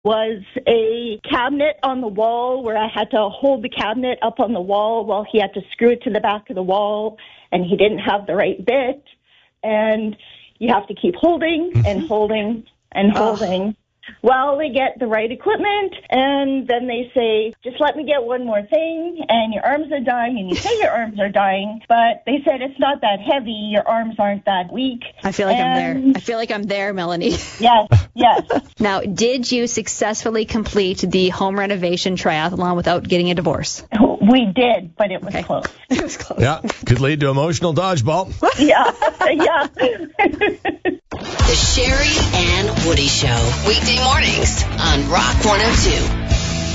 was a cabinet on the wall where I had to hold the cabinet up on the wall while he had to screw it to the back of the wall, and he didn't have the right bit. And you have to keep holding and holding and holding while they get the right equipment. And then they say, just let me get one more thing, and your arms are dying, and you say your arms are dying, but they said it's not that heavy, your arms aren't that weak. I feel like I'm there, Melanie. Yes. Now, did you successfully complete the home renovation triathlon without getting a divorce? We did, but it was close. It was close. Yeah, could lead to emotional dodgeball. Yeah. The Sherry and Woody Show. Weekday mornings on Rock 102.